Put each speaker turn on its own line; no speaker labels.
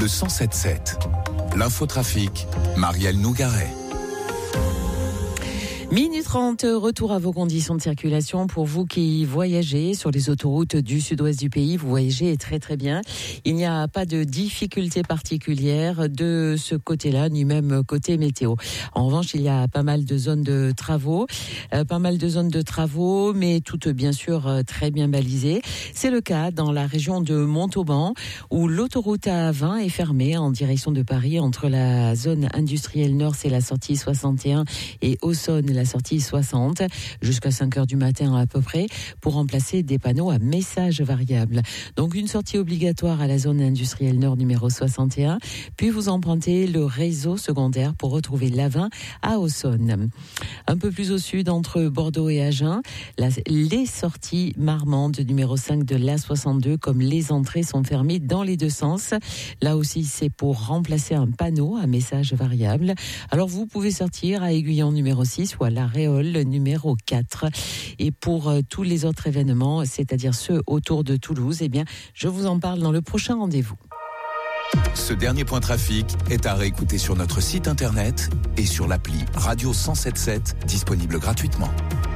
le 107.7. L'infotrafic, Marielle Nougaret.
Minute 30, retour à vos conditions de circulation pour vous qui voyagez sur les autoroutes du sud-ouest du pays. Vous voyagez très très bien. Il n'y a pas de difficultés particulières de ce côté-là, ni même côté météo. En revanche, il y a pas mal de zones de travaux, mais toutes bien sûr très bien balisées. C'est le cas dans la région de Montauban, où l'autoroute A20 est fermée en direction de Paris entre la zone industrielle nord, c'est la sortie 61, et Auxonne, la sortie 60, jusqu'à 5h du matin à peu près, pour remplacer des panneaux à messages variables. Donc une sortie obligatoire à la zone industrielle nord numéro 61, puis vous empruntez le réseau secondaire pour retrouver l'A20 à Auxonne. Un peu plus au sud, entre Bordeaux et Agen, les sorties marmandes numéro 5 de l'A62, comme les entrées sont fermées dans les deux sens. Là aussi, c'est pour remplacer un panneau à messages variables. Alors vous pouvez sortir à Aiguillon numéro 6 ou à La Réole numéro 4. Et pour tous les autres événements, c'est-à-dire ceux autour de Toulouse, eh bien, je vous en parle dans le prochain rendez-vous.
Ce dernier point trafic est à réécouter sur notre site internet et sur l'appli Radio 107.7, disponible gratuitement.